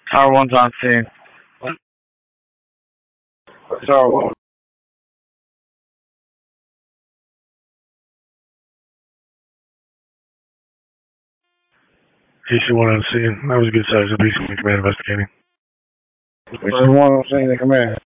Tower 1's on scene. Tower 1. AC-1 on scene. That was a good size of piece of command investigating. AC-1 on scene in command.